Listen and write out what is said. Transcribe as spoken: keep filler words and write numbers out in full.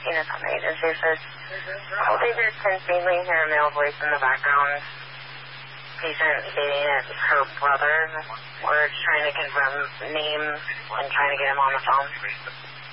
Venus on the agency says, all they did constantly hear a male voice in the background. Patient stating it's her brother. We're trying to confirm name and trying to get him on the phone.